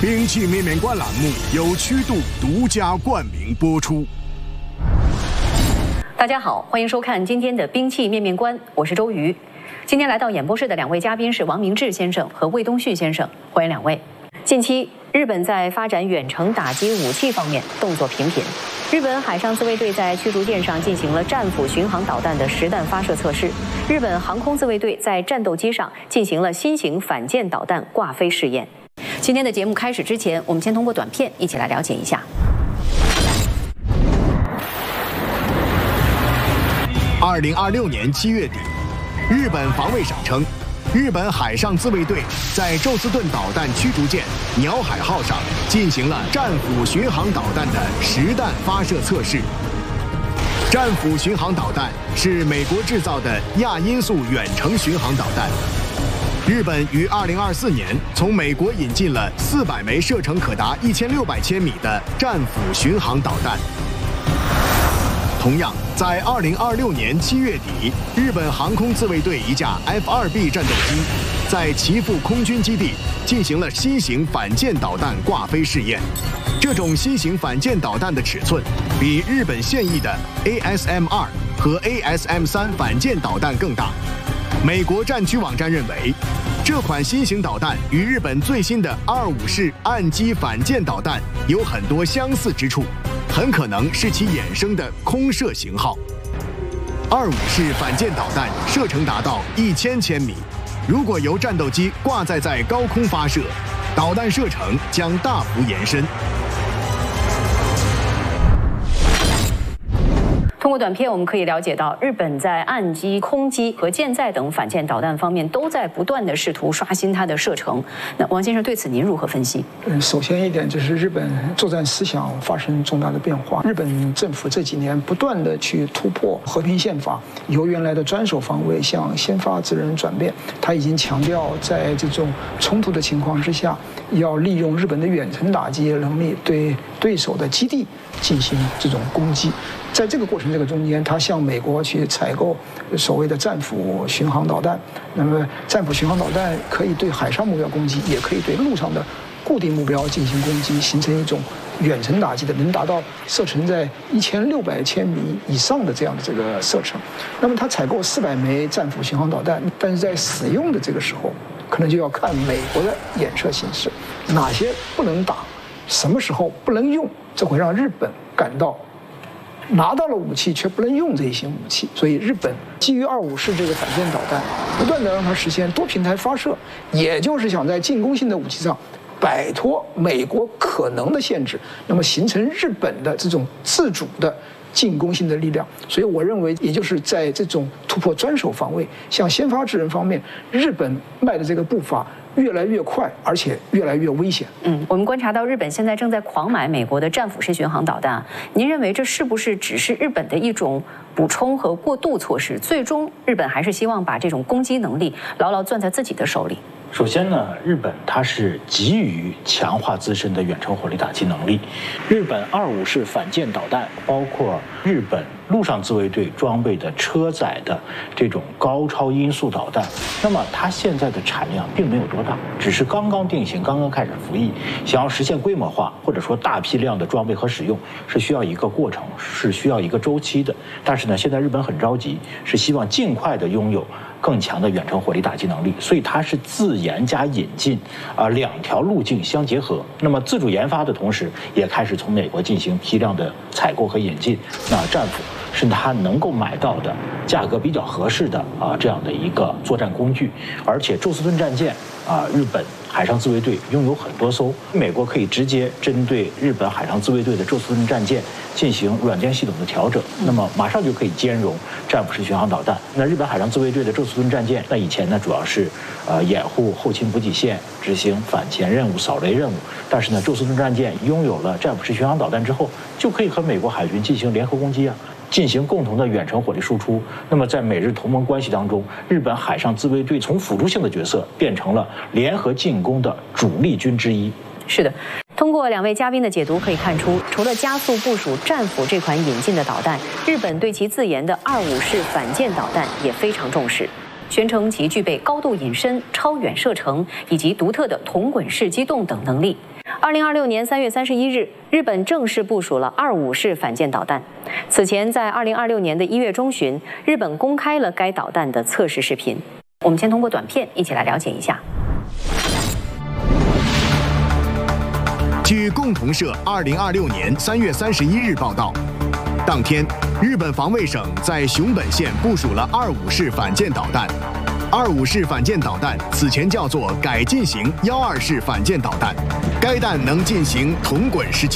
兵器面面观栏目由曲度独家冠名播出。 大家好，欢迎收看今天的兵器面面观，我是周瑜。今天来到演播室的两位嘉宾是王明志先生和魏东旭先生，欢迎两位。近期，日本在发展远程打击武器方面动作频频。日本海上自卫队在驱逐舰上进行了战斧巡航导弹的实弹发射测试。日本航空自卫队在战斗机上进行了新型反舰导弹挂飞试验。今天的节目开始之前，我们先通过短片一起来了解一下。 2026年7月底，日本防卫省称，日本海上自卫队在宙斯盾导弹驱逐舰“鸟海号”上进行了战斧巡航导弹的实弹发射测试。战斧巡航导弹是美国制造的亚音速远程巡航导弹。日本于2024年从美国引进了400枚射程可达1600千米的战斧巡航导弹。同样，在2026年7月底，日本航空自卫队一架 F-2B 战斗机在岐阜空军基地进行了新型反舰导弹挂飞试验。这种新型反舰导弹的尺寸比日本现役的 ASM-2 和 ASM-3 反舰导弹更大。美国战区网站认为，这款新型导弹与日本最新的25式岸基反舰导弹有很多相似之处，很可能是其衍生的空射型号。25式反舰导弹射程达到1000千米，如果由战斗机挂载在高空发射，导弹射程将大幅延伸。 通过短片，我们可以了解到，日本在岸基、空基和舰载等反舰导弹方面都在不断的试图刷新它的射程。那王先生对此您如何分析？ 首先一点就是日本作战思想发生重大的变化。日本政府这几年不断的去突破和平宪法，由原来的专守防卫向先发制人转变。他已经强调，在这种冲突的情况之下，要利用日本的远程打击能力对对手的基地进行这种攻击。在这个过程中间，他向美国去采购所谓的战斧巡航导弹。那么，战斧巡航导弹可以对海上目标攻击，也可以对陆上的固定目标进行攻击，形成一种远程打击的，能达到射程在1600千米以上的这样的这个射程。那么，他采购400枚战斧巡航导弹，但是在使用的这个时候，可能就要看美国的演射形式，哪些不能打，什么时候不能用，这会让日本感到拿到了武器却不能用这一些武器，所以日本基于25式这个反舰导弹，不断的让它实现多平台发射，也就是想在进攻性的武器上摆脱美国可能的限制，那么形成日本的这种自主的进攻性的力量。所以我认为，也就是在这种突破专守防卫向先发制人方面，日本迈的这个步伐越来越快，而且越来越危险。 我们观察到日本现在正在狂买美国的战斧式巡航导弹，您认为这是不是只是日本的一种补充和过渡措施？最终日本还是希望把这种攻击能力牢牢攥在自己的手里。 首先呢，日本它是急于强化自身的远程火力打击能力。日本25式反舰导弹，包括日本陆上自卫队装备的车载的这种高超音速导弹，那么它现在的产量并没有多大，只是刚刚定型，刚刚开始服役。想要实现规模化或者说大批量的装备和使用，是需要一个过程，是需要一个周期的。但是呢，现在日本很着急，是希望尽快的拥有更强的远程火力打击能力，所以它是自研加引进，两条路径相结合。那么自主研发的同时，也开始从美国进行批量的采购和引进。那战斧是它能够买到的价格比较合适的这样的一个作战工具，而且宙斯盾战舰日本海上自卫队拥有很多艘，美国可以直接针对日本海上自卫队的宙斯盾战舰进行软件系统的调整，那么马上就可以兼容战斧式巡航导弹。那日本海上自卫队的宙斯盾战舰，那以前呢主要是掩护后勤补给线，执行反潜任务、扫雷任务，但是呢宙斯盾战舰拥有了战斧式巡航导弹之后，就可以和美国海军进行联合攻击进行共同的远程火力输出。那么在美日同盟关系当中，日本海上自卫队从辅助性的角色变成了联合进攻的主力军之一。 是的，通过两位嘉宾的解读可以看出，除了加速部署战斧这款引进的导弹，日本对其自研的25式反舰导弹也非常重视。宣称其具备高度隐身、超远射程以及独特的铜滚式机动等能力。 2026年3月31日，日本正式部署了25式反舰导弹。此前，在2026年的1月中旬，日本公开了该导弹的测试视频。我们先通过短片一起来了解一下。 据共同社2026年3月31日报道，当天，日本防卫省在熊本县部署了25式反舰导弹。25式反舰导弹此前叫做改进型12式反舰导弹，该弹能进行同滚式